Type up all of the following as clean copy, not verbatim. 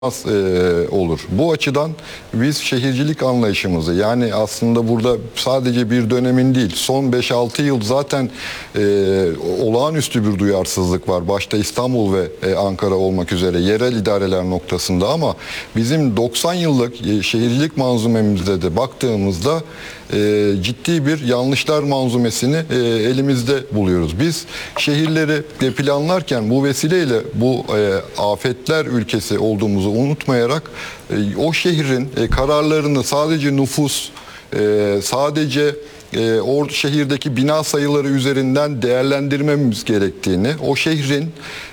olur. Bu açıdan biz şehircilik anlayışımızı, yani aslında burada sadece bir dönemin değil, son 5-6 yıl zaten olağanüstü bir duyarsızlık var. Başta İstanbul ve Ankara olmak üzere yerel idareler noktasında, ama bizim 90 yıllık şehircilik manzumemizde de baktığımızda ciddi bir yanlışlar manzumesini elimizde buluyoruz. Biz şehirleri planlarken bu vesileyle bu afetler ülkesi olduğumuzu unutmayarak o şehrin kararlarını sadece nüfus, sadece o şehirdeki bina sayıları üzerinden değerlendirmemiz gerektiğini, o şehrin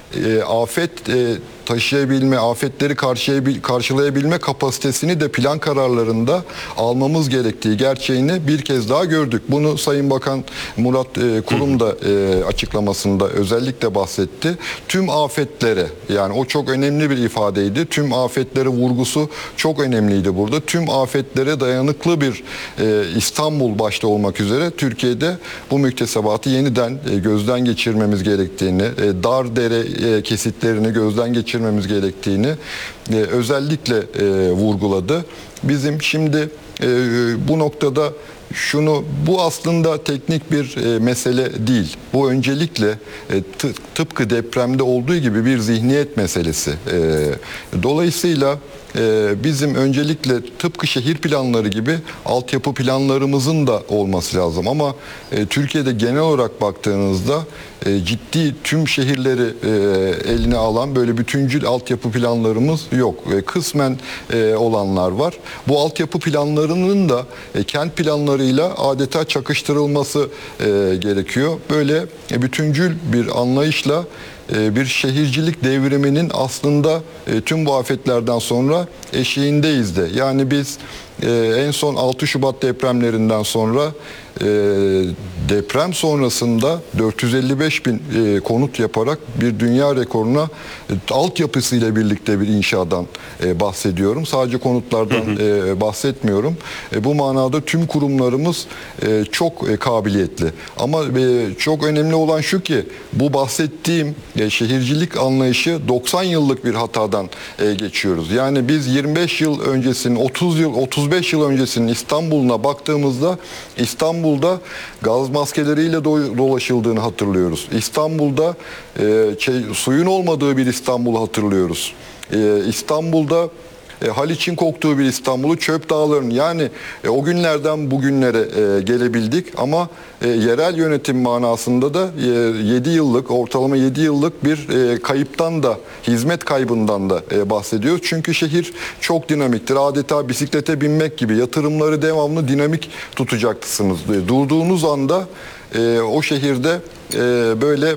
afet taşıyabilme, afetleri karşılayabilme kapasitesini de plan kararlarında almamız gerektiği gerçeğini bir kez daha gördük. Bunu Sayın Bakan Murat Kurum da açıklamasında özellikle bahsetti. Tüm afetlere, yani o çok önemli bir ifadeydi. Tüm afetlere vurgusu çok önemliydi burada. Tüm afetlere dayanıklı bir İstanbul başta olmak üzere Türkiye'de bu müktesebatı yeniden gözden geçirmemiz gerektiğini, dar dere kesitlerini gözden geçirmemiz gerektiğini özellikle vurguladı. Bizim şimdi bu noktada bu aslında teknik bir mesele değil. Bu öncelikle tıpkı depremde olduğu gibi bir zihniyet meselesi. Dolayısıyla bizim öncelikle tıpkı şehir planları gibi altyapı planlarımızın da olması lazım. Ama Türkiye'de genel olarak baktığınızda ciddi tüm şehirleri eline alan böyle bütüncül altyapı planlarımız yok. Kısmen olanlar var. Bu altyapı planlarının da kent planlarıyla adeta çakıştırılması gerekiyor. Böyle bütüncül bir anlayışla bir şehircilik devriminin aslında tüm bu afetlerden sonra eşiğindeyiz de. Yani biz en son 6 Şubat depremlerinden sonra deprem sonrasında 455 bin konut yaparak bir dünya rekoruna altyapısıyla birlikte bir inşadan bahsediyorum. Sadece konutlardan bahsetmiyorum. Bu manada tüm kurumlarımız çok kabiliyetli. Ama çok önemli olan şu ki bu bahsettiğim şehircilik anlayışı 90 yıllık bir hatadan geçiyoruz. Yani biz 25 yıl öncesinin, 35 yıl öncesinin İstanbul'una baktığımızda İstanbul'da gaz maskeleriyle dolaşıldığını hatırlıyoruz. İstanbul'da suyun olmadığı bir İstanbul'u hatırlıyoruz. İstanbul'da Haliç'in koktuğu bir İstanbul'u, çöp dağlarının, yani o günlerden bugünlere gelebildik, ama yerel yönetim manasında da 7 yıllık, ortalama 7 yıllık bir kayıptan da, hizmet kaybından da bahsediyoruz. Çünkü şehir çok dinamiktir. Adeta bisiklete binmek gibi yatırımları devamlı dinamik tutacaksınız. Durduğunuz anda o şehirde böyle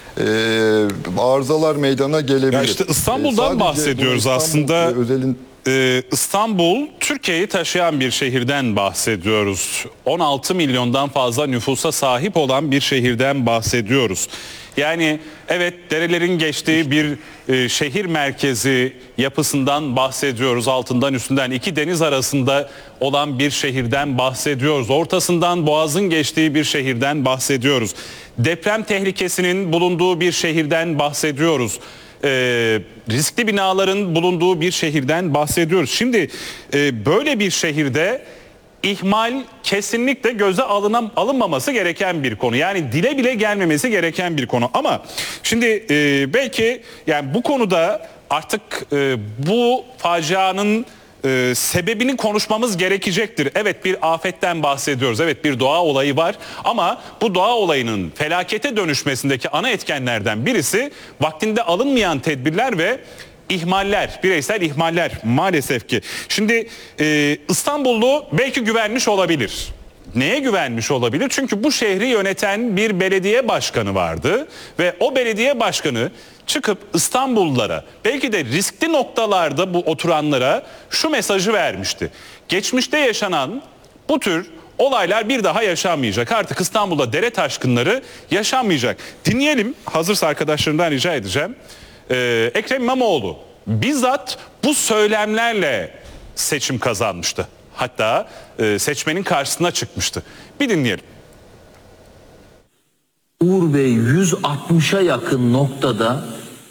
arızalar meydana gelebilir. Ya işte İstanbul'dan bahsediyoruz aslında. İstanbul, Türkiye'yi taşıyan bir şehirden bahsediyoruz. 16 milyondan fazla nüfusa sahip olan bir şehirden bahsediyoruz. Yani evet, derelerin geçtiği bir şehir merkezi yapısından bahsediyoruz. Altından üstünden iki deniz arasında olan bir şehirden bahsediyoruz. Ortasından boğazın geçtiği bir şehirden bahsediyoruz. Deprem tehlikesinin bulunduğu bir şehirden bahsediyoruz. Riskli binaların bulunduğu bir şehirden bahsediyoruz. Şimdi böyle bir şehirde ihmal kesinlikle göze alınmaması gereken bir konu. Yani dile bile gelmemesi gereken bir konu. Ama şimdi belki yani bu konuda artık bu facianın sebebini konuşmamız gerekecektir. Evet, bir afetten bahsediyoruz. Evet, bir doğa olayı var. Ama bu doğa olayının felakete dönüşmesindeki ana etkenlerden birisi vaktinde alınmayan tedbirler ve ihmaller, bireysel ihmaller maalesef ki. Şimdi İstanbullu belki güvenmiş olabilir. Neye güvenmiş olabilir? Çünkü bu şehri yöneten bir belediye başkanı vardı ve o belediye başkanı çıkıp İstanbullulara, belki de riskli noktalarda bu oturanlara şu mesajı vermişti. Geçmişte yaşanan bu tür olaylar bir daha yaşanmayacak. Artık İstanbul'da dere taşkınları yaşanmayacak. Dinleyelim, hazırsa arkadaşlarımdan rica edeceğim. Ekrem İmamoğlu bizzat bu söylemlerle seçim kazanmıştı. Hatta seçmenin karşısına çıkmıştı. Bir dinleyelim. Uğur Bey 160'a yakın noktada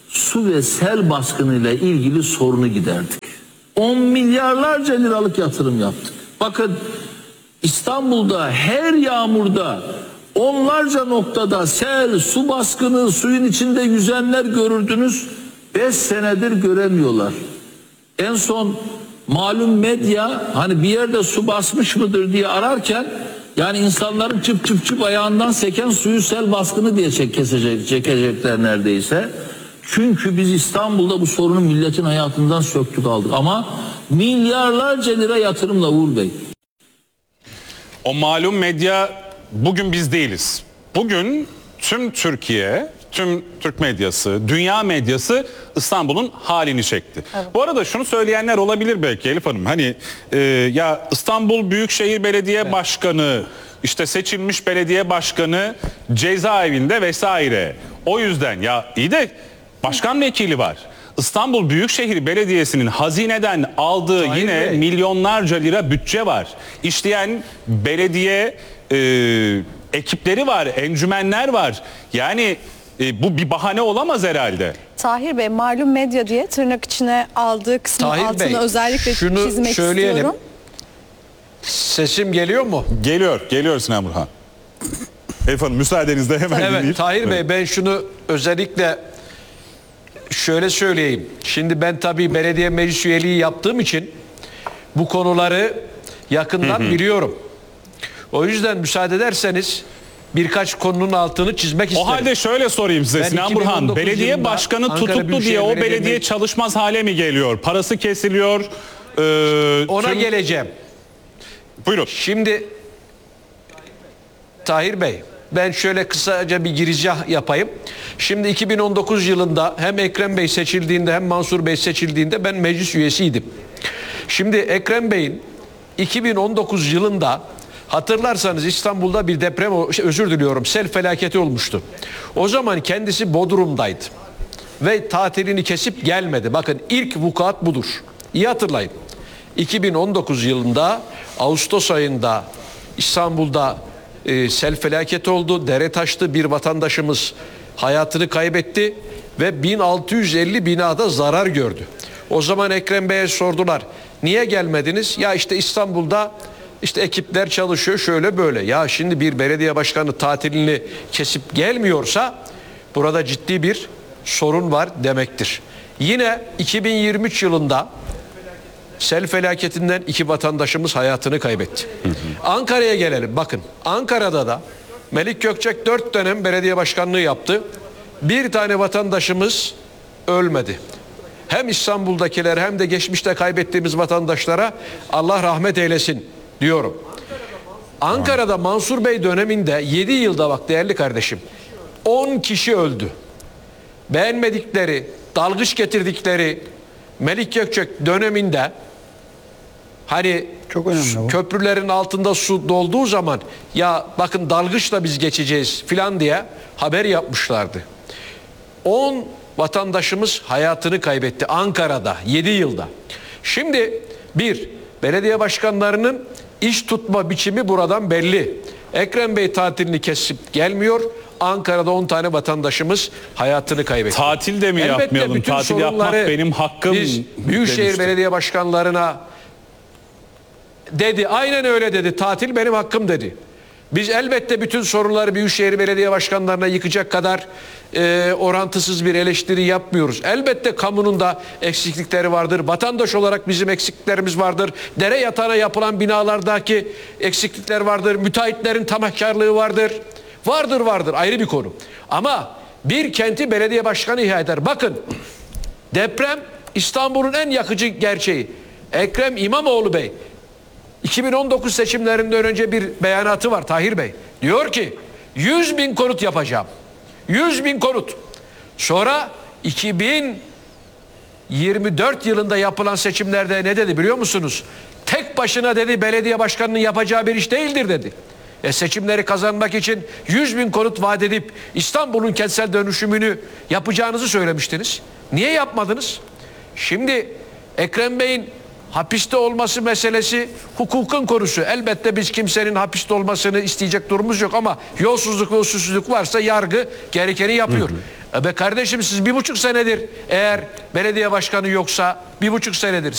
su ve sel baskınıyla ilgili sorunu giderdik. 10 milyarlarca liralık yatırım yaptık. Bakın İstanbul'da her yağmurda onlarca noktada sel, su baskını, suyun içinde yüzenler görürdünüz. 5 senedir göremiyorlar. En son malum medya hani bir yerde su basmış mıdır diye ararken yani insanların çıp çıp çıp ayağından seken suyu sel baskını diye çekecekler neredeyse. Çünkü biz İstanbul'da bu sorunu milletin hayatından söktük aldık. Ama milyarlarca lira yatırımla Uğur Bey. O malum medya bugün biz değiliz. Bugün tüm Türkiye, tüm Türk medyası, dünya medyası İstanbul'un halini çekti. Evet. Bu arada şunu söyleyenler olabilir belki Elif Hanım. Hani ya İstanbul Büyükşehir Belediye Başkanı, işte seçilmiş belediye başkanı cezaevinde vesaire. O yüzden ya iyi de başkan vekili var. İstanbul Büyükşehir Belediyesi'nin hazineden aldığı yine milyonlarca lira bütçe var. İşleyen belediye ekipleri var, encümenler var. Yani bu bir bahane olamaz herhalde. Tahir Bey, malum medya diye tırnak içine aldığı kısmın altını özellikle çizmek istiyorum. Sesim geliyor mu? Geliyor Sinan Burhan. Elif Hanım müsaadenizle hemen dinleyeyim. Evet Tahir Bey, ben şunu özellikle şöyle söyleyeyim. Şimdi ben tabii belediye meclis üyeliği yaptığım için bu konuları yakından biliyorum. O yüzden müsaade ederseniz birkaç konunun altını çizmek isterim. O halde şöyle sorayım size Sinan Burhan. Belediye başkanı Ankara tutuklu diye o belediye çalışmaz hale mi geliyor? Parası kesiliyor. Ona geleceğim. Buyurun. Şimdi Tahir Bey, ben şöyle kısaca bir girizgah yapayım. Şimdi 2019 yılında hem Ekrem Bey seçildiğinde hem Mansur Bey seçildiğinde ben meclis üyesiydim. Şimdi Ekrem Bey'in 2019 yılında hatırlarsanız İstanbul'da bir deprem, özür diliyorum, sel felaketi olmuştu. O zaman kendisi Bodrum'daydı ve tatilini kesip gelmedi. Bakın ilk vukuat budur. İyi hatırlayın. 2019 yılında Ağustos ayında İstanbul'da sel felaketi oldu. Dere taştı, bir vatandaşımız hayatını kaybetti ve 1650 binada zarar gördü. O zaman Ekrem Bey'e sordular. Niye gelmediniz? Ya işte İstanbul'da işte ekipler çalışıyor şöyle böyle. Ya şimdi bir belediye başkanı tatilini kesip gelmiyorsa burada ciddi bir sorun var demektir. Yine 2023 yılında sel felaketinden 2 vatandaşımız hayatını kaybetti. Ankara'ya gelelim. Bakın Ankara'da da Melik Gökçek 4 dönem belediye başkanlığı yaptı. Bir tane vatandaşımız ölmedi. Hem İstanbul'dakiler hem de geçmişte kaybettiğimiz vatandaşlara Allah rahmet eylesin diyorum. Ankara'da Mansur Bey döneminde 7 yılda bak değerli kardeşim 10 kişi öldü. Beğenmedikleri, dalgıç getirdikleri Melik Gökçek döneminde hani çok önemli köprülerin altında su dolduğu zaman ya bakın dalgıçla biz geçeceğiz filan diye haber yapmışlardı. 10 vatandaşımız hayatını kaybetti Ankara'da 7 yılda. Şimdi bir belediye başkanlarının iş tutma biçimi buradan belli. Ekrem Bey tatilini kesip gelmiyor. Ankara'da 10 tane vatandaşımız hayatını kaybetti. Tatil de mi Elbette yapmayalım? Tatil yapmak benim hakkım. Biz Büyükşehir Belediye Başkanlarına dedi, aynen öyle dedi. Tatil benim hakkım dedi. Biz elbette bütün sorunları Büyükşehir Belediye Başkanlarına yıkacak kadar orantısız bir eleştiri yapmıyoruz. Elbette kamunun da eksiklikleri vardır. Vatandaş olarak bizim eksikliklerimiz vardır. Dere yatağına yapılan binalardaki eksiklikler vardır. Müteahhitlerin tamahkarlığı vardır. Vardır ayrı bir konu. Ama bir kenti belediye başkanı ihya eder. Bakın deprem İstanbul'un en yakıcı gerçeği. Ekrem İmamoğlu Bey 2019 seçimlerinden önce bir beyanatı var Tahir Bey. Diyor ki 100.000 konut yapacağım. 100.000 konut. Sonra 2024 yılında yapılan seçimlerde ne dedi biliyor musunuz? Tek başına dedi belediye başkanının yapacağı bir iş değildir dedi. Seçimleri kazanmak için 100.000 konut vaat edip İstanbul'un kentsel dönüşümünü yapacağınızı söylemiştiniz. Niye yapmadınız? Şimdi Ekrem Bey'in hapiste olması meselesi hukukun konusu. Elbette biz kimsenin hapiste olmasını isteyecek durumumuz yok ama yolsuzluk ve usulsüzlük varsa yargı gerekeni yapıyor. Be kardeşim siz 1,5 senedir eğer belediye başkanı yoksa 1,5 senedir